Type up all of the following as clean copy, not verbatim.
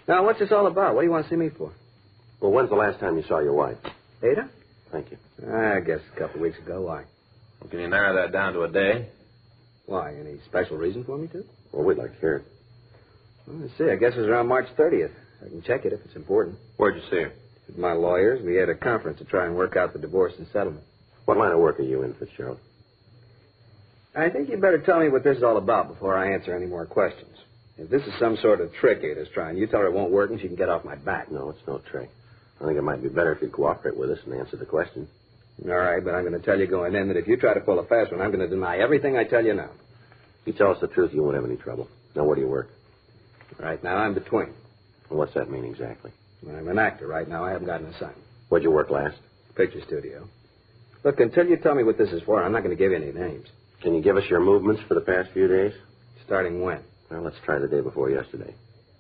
Now, what's this all about? What do you want to see me for? Well, when's the last time you saw your wife? Ada? Thank you. I guess a couple of weeks ago. Why? Well, can you narrow that down to a day? Why? Any special reason for me to? Well, we'd like to hear it. Well, let's see. I guess it was around March 30th. I can check it if it's important. Where'd you see her? With my lawyers, we had a conference to try and work out the divorce and settlement. What line of work are you in, Fitzgerald? I think you'd better tell me what this is all about before I answer any more questions. If this is some sort of trick Ada's trying, you tell her it won't work and she can get off my back. No, it's no trick. I think it might be better if you cooperate with us and answer the question. All right, but I'm going to tell you going in that if you try to pull a fast one, I'm going to deny everything I tell you now. If you tell us the truth, you won't have any trouble. Now, where do you work? Right now, I'm between. Well, what's that mean exactly? I'm an actor right now. I haven't gotten a sign. Where'd you work last? Picture studio. Look, until you tell me what this is for, I'm not going to give you any names. Can you give us your movements for the past few days? Starting when? Well, let's try the day before yesterday.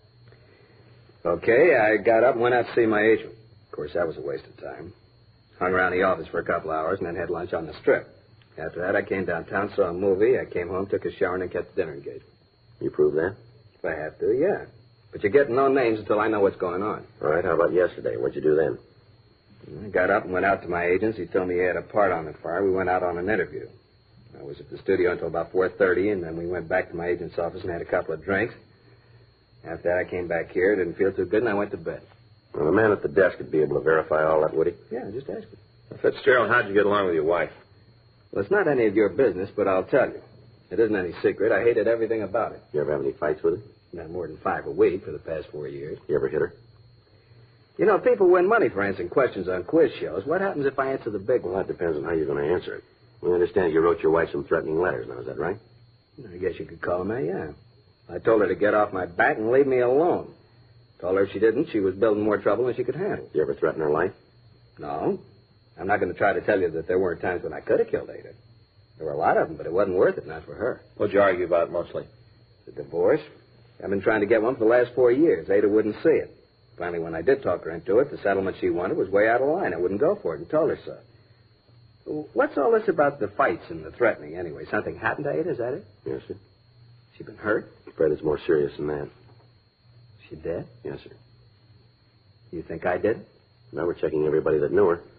Okay, I got up and went out to see my agent. Of course, that was a waste of time. Hung around the office for a couple hours and then had lunch on the Strip. After that, I came downtown, saw a movie. I came home, took a shower, and then kept the dinner engagement. You prove that? If I have to, yeah. But you're getting no names until I know what's going on. All right, how about yesterday? What'd you do then? I got up and went out to my agent's. He told me he had a part on the fire. We went out on an interview. I was at the studio until about 4:30, and then we went back to my agent's office and had a couple of drinks. After that, I came back here, didn't feel too good, and I went to bed. Well, the man at the desk would be able to verify all that, would he? Yeah, just ask him. Fitzgerald, how'd you get along with your wife? Well, it's not any of your business, but I'll tell you. It isn't any secret. I hated everything about it. You ever have any fights with her? Not more than 5 a week for the past 4 years. You ever hit her? You know, people win money for answering questions on quiz shows. What happens if I answer the big Well, one? that depends on how you're going to answer it. We understand you wrote your wife some threatening letters now, is that right? I guess you could call them that, yeah. I told her to get off my back and leave me alone. Told her if she didn't, she was building more trouble than she could handle. You ever threaten her life? No. I'm not going to try to tell you that there weren't times when I could have killed Ada. There were a lot of them, but it wasn't worth it, not for her. What'd you argue about mostly? The divorce. I've been trying to get one for the last 4 years. Ada wouldn't see it. Finally, when I did talk her into it, the settlement she wanted was way out of line. I wouldn't go for it and told her so. What's all this about the fights and the threatening, anyway? Something happened to Ada, is that it? Yes, sir. She been hurt? I'm afraid it's more serious than that. She dead? Yes, sir. You think I did? Now we're checking everybody that knew her.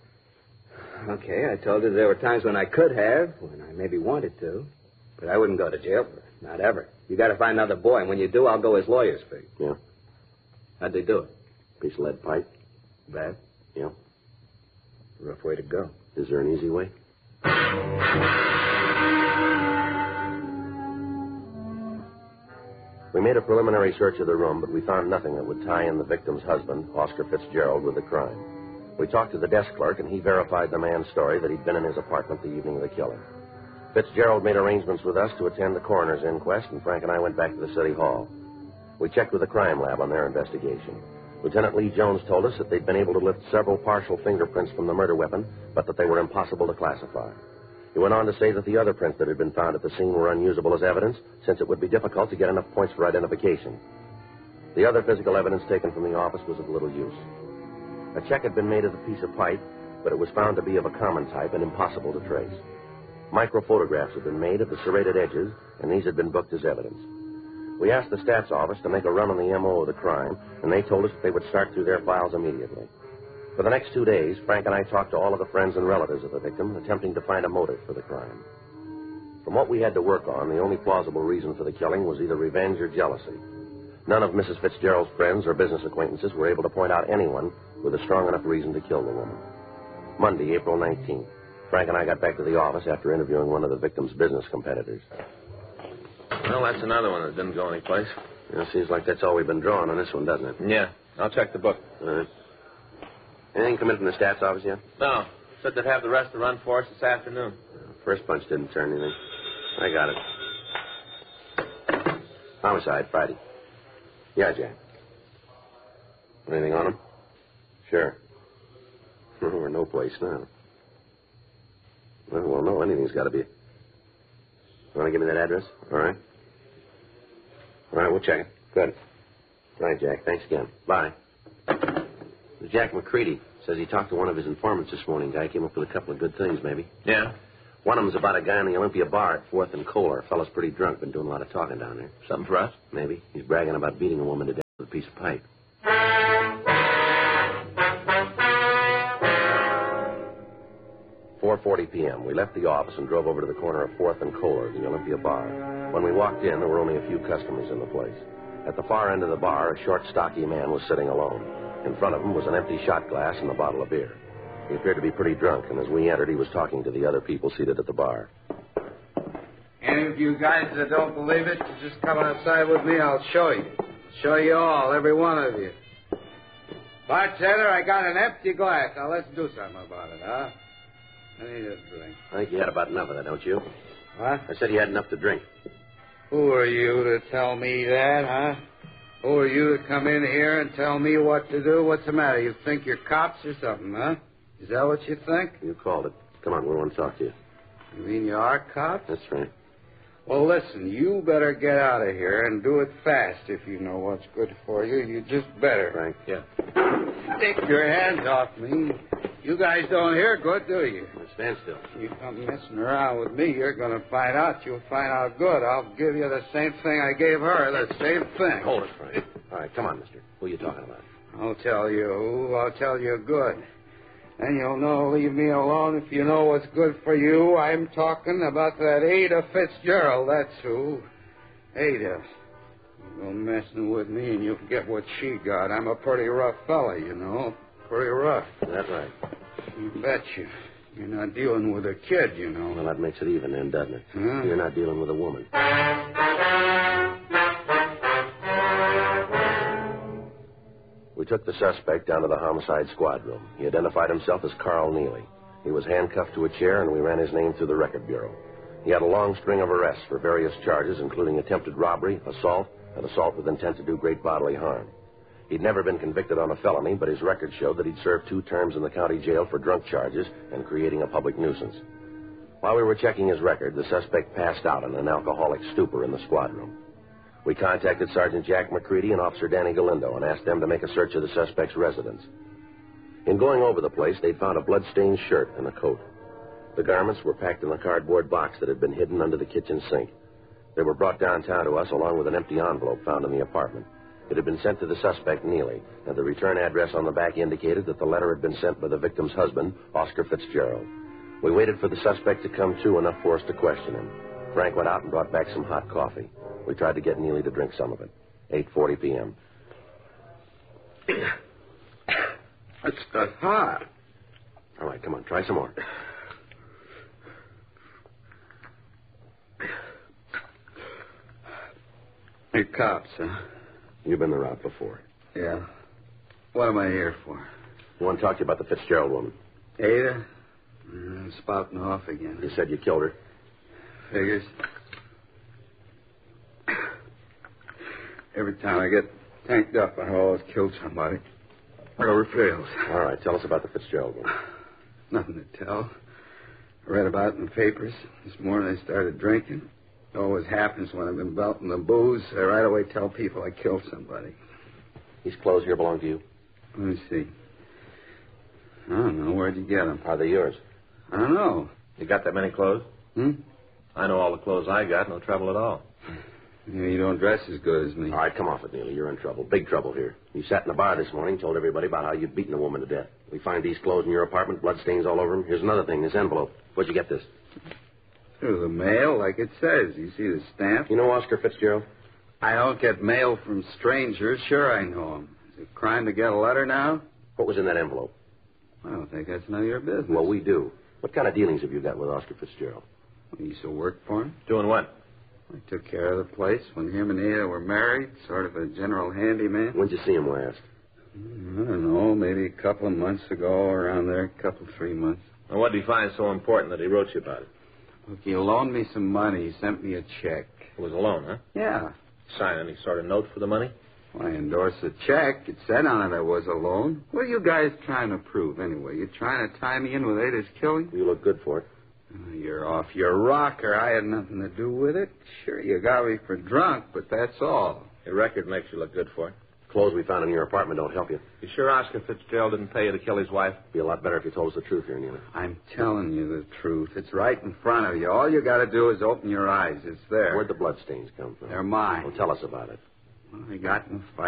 Okay, I told her there were times when I could have, when I maybe wanted to. But I wouldn't go to jail for it. Not ever. You got to find another boy, and when you do, I'll go his lawyer's fee. Yeah. How'd they do it? Piece of lead pipe. Bad? Yeah. Rough way to go. Is there an easy way? We made a preliminary search of the room, but we found nothing that would tie in the victim's husband, Oscar Fitzgerald, with the crime. We talked to the desk clerk, and he verified the man's story that he'd been in his apartment the evening of the killing. Fitzgerald made arrangements with us to attend the coroner's inquest, and Frank and I went back to the city hall. We checked with the crime lab on their investigation. Lieutenant Lee Jones told us that they'd been able to lift several partial fingerprints from the murder weapon, but that they were impossible to classify. He went on to say that the other prints that had been found at the scene were unusable as evidence, since it would be difficult to get enough points for identification. The other physical evidence taken from the office was of little use. A check had been made of the piece of pipe, but it was found to be of a common type and impossible to trace. Microphotographs had been made of the serrated edges, and these had been booked as evidence. We asked the stats office to make a run on the M.O. of the crime, and they told us that they would start through their files immediately. For the next 2 days, Frank and I talked to all of the friends and relatives of the victim, attempting to find a motive for the crime. From what we had to work on, the only plausible reason for the killing was either revenge or jealousy. None of Mrs. Fitzgerald's friends or business acquaintances were able to point out anyone with a strong enough reason to kill the woman. Monday, April 19th. Frank and I got back to the office after interviewing one of the victim's business competitors. Well, that's another one that didn't go anyplace. It seems like that's all we've been drawing on this one, doesn't it? Yeah. I'll check the book. All right. Anything come in from the stats office yet? No. Said they'd have the rest to run for us this afternoon. First punch didn't turn anything. I got it. Homicide, Friday. Yeah, Jack. Anything on him? Sure. We're no place now. Well, no, anything's got to be. You want to give me that address? All right. All right, we'll check it. Good. All right, Jack. Thanks again. Bye. Jack McCready says he talked to one of his informants this morning. Guy came up with a couple of good things, maybe. Yeah? One of them's about a guy in the Olympia bar at 4th and Kohler. Fellow's pretty drunk. Been doing a lot of talking down there. Something for us? Maybe. He's bragging about beating a woman to death. with a piece of pipe. 4:40 p.m. We left the office and drove over to the corner of 4th and Kohler, the Olympia Bar. When we walked in, there were only a few customers in the place. At the far end of the bar, a short, stocky man was sitting alone. In front of him was an empty shot glass and a bottle of beer. He appeared to be pretty drunk, and as we entered, he was talking to the other people seated at the bar. Any of you guys that don't believe it, just come outside with me. I'll show you. Show you all, every one of you. Bartender, I got an empty glass. Now, let's do something about it, huh? I need a drink. I think you had about enough of that, don't you? What? I said you had enough to drink. Who are you to tell me that, huh? Who are you to come in here and tell me what to do? What's the matter? You think you're cops or something, huh? Is that what you think? You called it. Come on, we want to talk to you. You mean you are cops? That's right. Well, listen, you better get out of here and do it fast if you know what's good for you. You just better. Frank? Yeah. Take your hands off me. You guys don't hear good, do you? Stand still. You come messing around with me, you're going to find out. You'll find out good. I'll give you the same thing I gave her, the same thing. Hold it, Frank. All right, come on, mister. Who are you talking about? I'll tell you who. I'll tell you good. And you'll know, leave me alone if you know what's good for you. I'm talking about that Ada Fitzgerald, that's who. Ada. You go messing with me and you'll get what she got. I'm a pretty rough fella, you know. Pretty rough. That's right. You betcha. You're not dealing with a kid, you know. Well, that makes it even then, doesn't it? Huh? You're not dealing with a woman. We took the suspect down to the homicide squad room. He identified himself as Carl Neely. He was handcuffed to a chair, and we ran his name through the record bureau. He had a long string of arrests for various charges, including attempted robbery, assault, and assault with intent to do great bodily harm. He'd never been convicted on a felony, but his record showed that he'd served 2 terms in the county jail for drunk charges and creating a public nuisance. While we were checking his record, the suspect passed out in an alcoholic stupor in the squad room. We contacted Sergeant Jack McCready and Officer Danny Galindo and asked them to make a search of the suspect's residence. In going over the place, they'd found a blood-stained shirt and a coat. The garments were packed in a cardboard box that had been hidden under the kitchen sink. They were brought downtown to us along with an empty envelope found in the apartment. It had been sent to the suspect, Neely, and the return address on the back indicated that the letter had been sent by the victim's husband, Oscar Fitzgerald. We waited for the suspect to come to enough for us to question him. Frank went out and brought back some hot coffee. We tried to get Neely to drink some of it. 8:40 p.m. That's got hot. All right, come on, try some more. You're cops, huh? You've been the route before. Yeah. What am I here for? I want to talk to you about the Fitzgerald woman. Ada? Spouting off again. You said you killed her. Figures. Every time I get tanked up, I always kill somebody. Never fails. All right, tell us about the Fitzgerald woman. Nothing to tell. I read about it in the papers. This morning I started drinking. It always happens when I've been belting the booze. I right away tell people I killed somebody. These clothes here belong to you? Let me see. I don't know. Where'd you get them? Are they yours? I don't know. You got that many clothes? I know all the clothes I got. No trouble at all. You don't dress as good as me. All right, come off it, Neely. You're in trouble. Big trouble here. You sat in the bar this morning, told everybody about how you'd beaten a woman to death. We find these clothes in your apartment, bloodstains all over them. Here's another thing, this envelope. Where'd you get this? Through the mail, like it says. You see the stamp? You know Oscar Fitzgerald? I don't get mail from strangers. Sure, I know him. Is it a crime to get a letter now? What was in that envelope? I don't think that's none of your business. Well, we do. What kind of dealings have you got with Oscar Fitzgerald? You used to work for him? Doing what? I took care of the place when him and Ada were married, sort of a general handyman. When'd you see him last? I don't know, maybe a couple of months ago, around there, 3 months. And what did he find so important that he wrote you about it? Look, he loaned me some money. He sent me a check. It was a loan, huh? Yeah. Sign any sort of note for the money? Well, I endorsed the check. It said on it I was a loan. What are you guys trying to prove, anyway? You trying to tie me in with Ada's killing? You look good for it. You're off your rocker. I had nothing to do with it. Sure, you got me for drunk, but that's all. Your record makes you look good for it. Clothes we found in your apartment don't help you. You sure Oscar Fitzgerald didn't pay you to kill his wife? It'd be a lot better if you told us the truth here, Neely. I'm telling you the truth. It's right in front of you. All you got to do is open your eyes. It's there. Where'd the bloodstains come from? They're mine. Well, tell us about it. Well, I got in a fight with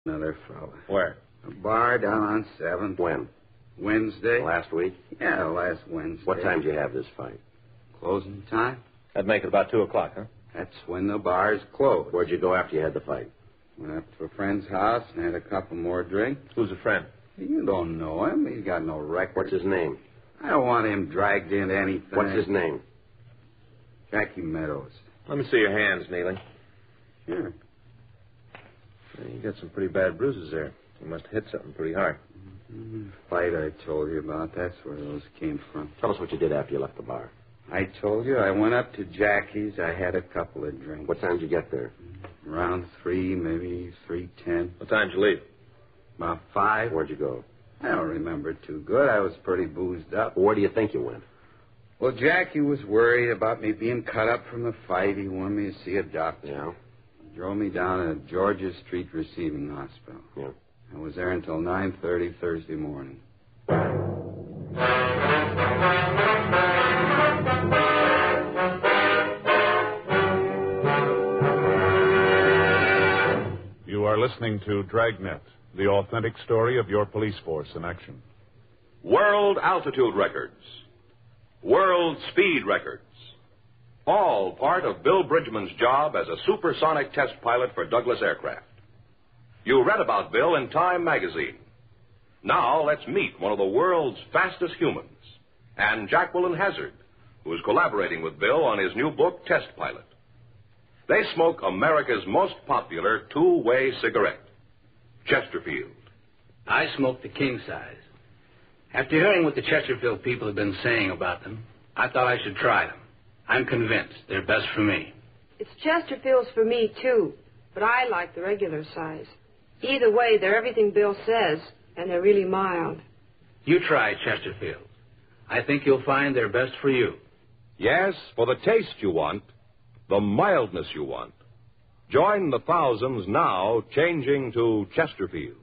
Another fella. Where? A bar down on 7th. When? Wednesday. Last week? Yeah, last Wednesday. What time did you have this fight? Closing time? That'd make it about 2 o'clock, huh? That's when the bar's closed. Where'd you go after you had the fight? Went up to a friend's house and had a couple more drinks. Who's a friend? You don't know him. He's got no record. What's his name? I don't want him dragged into anything. What's his name? Jackie Meadows. Let me see your hands, Neely. Sure. You got some pretty bad bruises there. You must have hit something pretty hard. Fight I told you about, that's where those came from. Tell us what you did after you left the bar. I told you I went up to Jackie's. I had a couple of drinks. What time did you get there? Around 3, maybe 3:10. What time did you leave? About 5. Where'd you go? I don't remember too good. I was pretty boozed up. Where do you think you went? Well, Jackie was worried about me being cut up from the fight. He wanted me to see a doctor. Yeah? He drove me down to Georgia Street Receiving Hospital. Yeah. I was there until 9:30 Thursday morning. You are listening to Dragnet, the authentic story of your police force in action. World altitude records. World speed records. All part of Bill Bridgman's job as a supersonic test pilot for Douglas Aircraft. You read about Bill in Time magazine. Now let's meet one of the world's fastest humans, and Jacqueline Hazard, who is collaborating with Bill on his new book, Test Pilot. They smoke America's most popular two-way cigarette, Chesterfield. I smoke the king size. After hearing what the Chesterfield people have been saying about them, I thought I should try them. I'm convinced they're best for me. It's Chesterfields for me, too, but I like the regular size. Either way, they're everything Bill says, and they're really mild. You try Chesterfields. I think you'll find they're best for you. Yes, for the taste you want, the mildness you want. Join the thousands now changing to Chesterfield.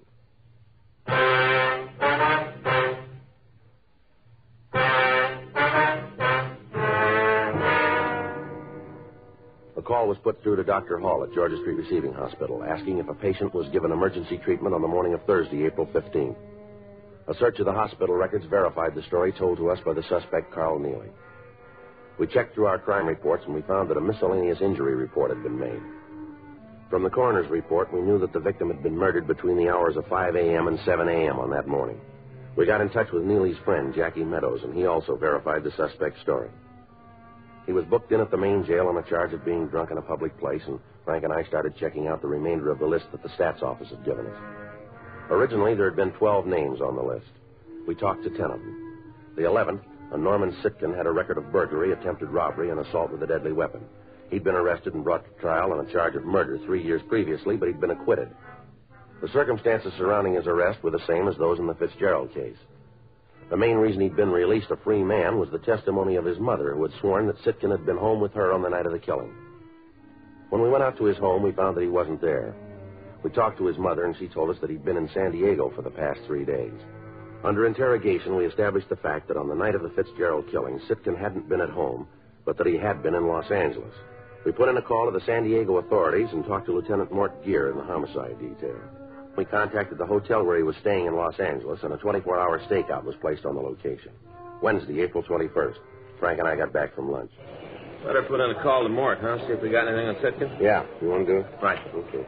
A call was put through to Dr. Hall at Georgia Street Receiving Hospital, asking if a patient was given emergency treatment on the morning of Thursday, April 15th. A search of the hospital records verified the story told to us by the suspect, Carl Neely. We checked through our crime reports, and we found that a miscellaneous injury report had been made. From the coroner's report, we knew that the victim had been murdered between the hours of 5 a.m. and 7 a.m. on that morning. We got in touch with Neely's friend, Jackie Meadows, and he also verified the suspect's story. He was booked in at the main jail on a charge of being drunk in a public place, and Frank and I started checking out the remainder of the list that the stats office had given us. Originally, there had been 12 names on the list. We talked to 10 of them. The 11th, a Norman Sitkin, had a record of burglary, attempted robbery, and assault with a deadly weapon. He'd been arrested and brought to trial on a charge of murder 3 years previously, but he'd been acquitted. The circumstances surrounding his arrest were the same as those in the Fitzgerald case. The main reason he'd been released a free man was the testimony of his mother, who had sworn that Sitkin had been home with her on the night of the killing. When we went out to his home, we found that he wasn't there. We talked to his mother, and she told us that he'd been in San Diego for the past 3 days. Under interrogation, we established the fact that on the night of the Fitzgerald killing, Sitkin hadn't been at home, but that he had been in Los Angeles. We put in a call to the San Diego authorities and talked to Lieutenant Mort Gear in the homicide detail. We contacted the hotel where he was staying in Los Angeles, and a 24-hour stakeout was placed on the location. Wednesday, April 21st. Frank and I got back from lunch. Better put in a call to Mort, huh? See if we got anything on Sitkin? Yeah. You want to do it? Right. Okay.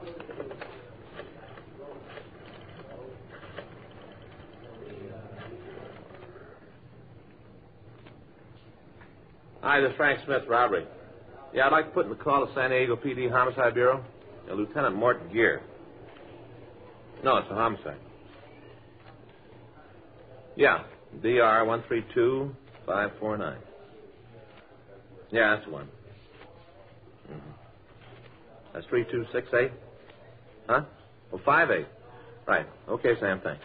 Hi, this is Frank Smith, robbery. Yeah, I'd like to put in the call to San Diego PD Homicide Bureau. Lieutenant Mort Gear. No, it's a homicide. Yeah, DR 132549. Yeah, that's the one. Mm-hmm. That's 3268? Huh? Oh, 58. Right. Okay, Sam, thanks.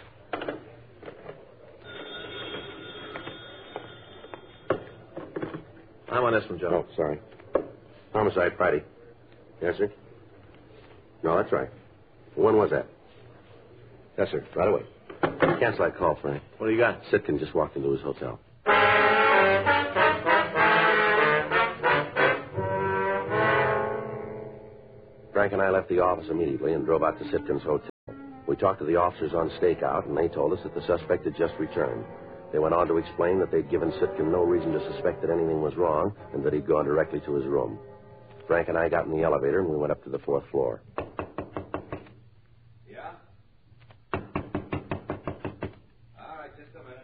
I'm on this one, Joe. Oh, sorry. Homicide Friday. Yes, sir? No, that's right. When was that? Yes, sir. Right away. Cancel that call, Frank. What do you got? Sitkin just walked into his hotel. Frank and I left the office immediately and drove out to Sitkin's hotel. We talked to the officers on stakeout, and they told us that the suspect had just returned. They went on to explain that they'd given Sitkin no reason to suspect that anything was wrong and that he'd gone directly to his room. Frank and I got in the elevator, and we went up to the 4th floor. Yeah? All right, just a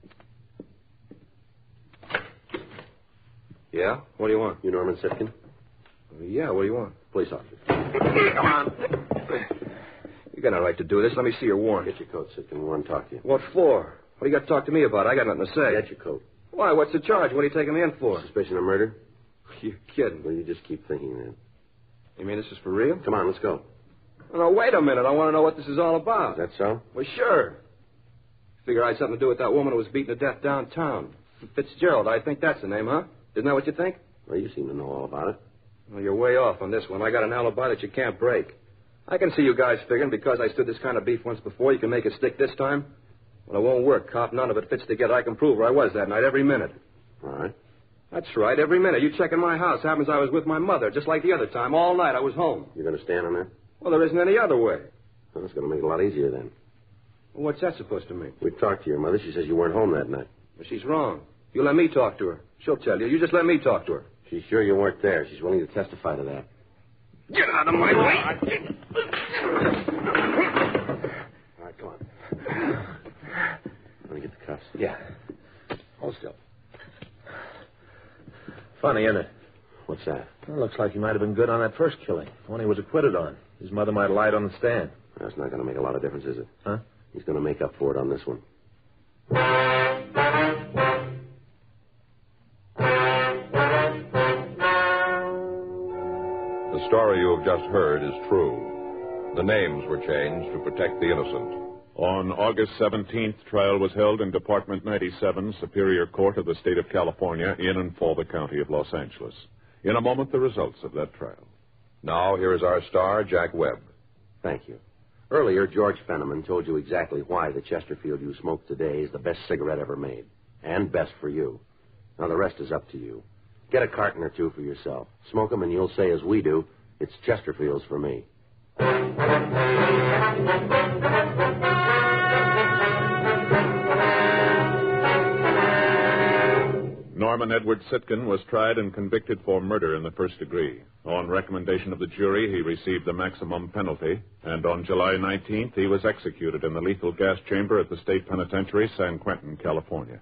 minute. Yeah? What do you want? You Norman Sitkin? Yeah, what do you want? Police officer. Come on. You got no right to do this. Let me see your warrant. Get your coat, Sitkin. We want to talk to you. What for? What do you got to talk to me about? I got nothing to say. Get your coat. Why? What's the charge? What are you taking me in for? Suspicion of murder? You're kidding. Well, you just keep thinking that. You mean this is for real? Come on, let's go. Well, no, wait a minute. I want to know what this is all about. Is that so? Well, sure. Figure I had something to do with that woman who was beaten to death downtown. Fitzgerald, I think that's the name, huh? Isn't that what you think? Well, you seem to know all about it. Well, you're way off on this one. I got an alibi that you can't break. I can see you guys figuring because I stood this kind of beef once before, you can make it stick this time. Well, it won't work, cop. None of it fits together. I can prove where I was that night every minute. All right. That's right, every minute. You check in my house. Happens I was with my mother, just like the other time. All night I was home. You're going to stand on that? Well, there isn't any other way. Well, that's going to make it a lot easier then. Well, what's that supposed to mean? We talked to your mother. She says you weren't home that night. Well, she's wrong. You let me talk to her. She'll tell you. You just let me talk to her. She's sure you weren't there. She's willing to testify to that. Get out of my way! All right, come on. Let me get the cuffs. Yeah. Hold still. Funny, isn't it? What's that? Well, looks like he might have been good on that first killing, the one he was acquitted on. His mother might have lied on the stand. That's not going to make a lot of difference, is it? Huh? He's going to make up for it on this one. The story you have just heard is true. The names were changed to protect the innocent. On August 17th, trial was held in Department 97, Superior Court of the State of California, in and for the County of Los Angeles. In a moment, the results of that trial. Now, here is our star, Jack Webb. Thank you. Earlier, George Fenneman told you exactly why the Chesterfield you smoke today is the best cigarette ever made. And best for you. Now, the rest is up to you. Get a carton or two for yourself. Smoke them and you'll say, as we do, it's Chesterfields for me. Norman Edward Sitkin was tried and convicted for murder in the first degree. On recommendation of the jury, he received the maximum penalty, and on July 19th, he was executed in the lethal gas chamber at the State Penitentiary, San Quentin, California.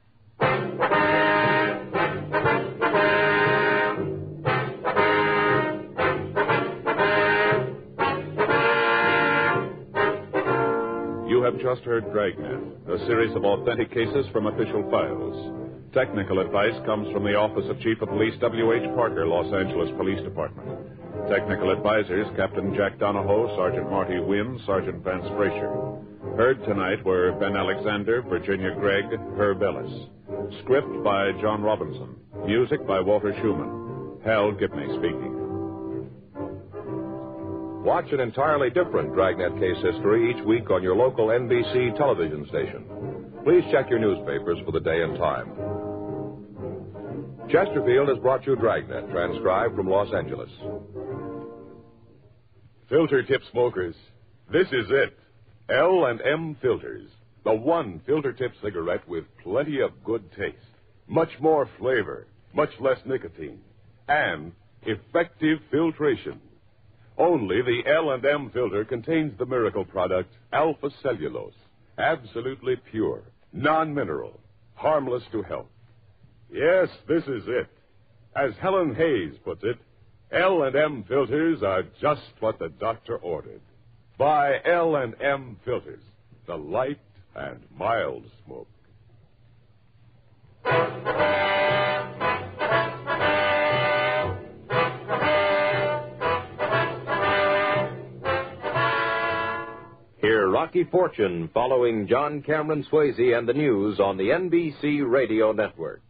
You have just heard Dragnet, a series of authentic cases from official files. Technical advice comes from the Office of Chief of Police W.H. Parker, Los Angeles Police Department. Technical advisors, Captain Jack Donahoe, Sergeant Marty Wynn, Sergeant Vance Frazier. Heard tonight were Ben Alexander, Virginia Gregg, Herb Ellis. Script by John Robinson. Music by Walter Schumann. Hal Gibney speaking. Watch an entirely different Dragnet case history each week on your local NBC television station. Please check your newspapers for the day and time. Chesterfield has brought you Dragnet, transcribed from Los Angeles. Filter tip smokers, this is it. L&M Filters, the one filter tip cigarette with plenty of good taste, much more flavor, much less nicotine, and effective filtration. Only the L&M filter contains the miracle product Alpha Cellulose, absolutely pure, non-mineral, harmless to health. Yes, this is it. As Helen Hayes puts it, L&M filters are just what the doctor ordered. Buy L&M filters, the light and mild smoke. Hear Rocky Fortune following John Cameron Swayze and the news on the NBC Radio Network.